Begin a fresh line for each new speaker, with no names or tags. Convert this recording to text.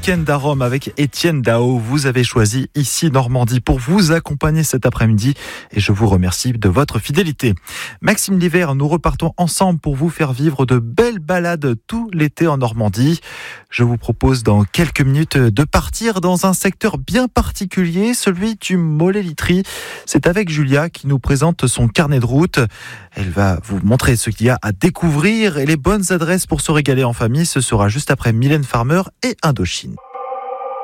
week-end à Rome avec Étienne Dao. Vous avez choisi Ici Normandie pour vous accompagner cet après-midi et je vous remercie de votre fidélité. Maxime Liver, nous repartons ensemble pour vous faire vivre de belles balades tout l'été en Normandie. Je vous propose dans quelques minutes de partir dans un secteur bien particulier, celui du Mollet-Litry. C'est avec Julia qui nous présente son carnet de route. Elle va vous montrer ce qu'il y a à découvrir et les bonnes adresses pour se régaler en famille. Ce sera juste après Mylène Farmer et Indochine.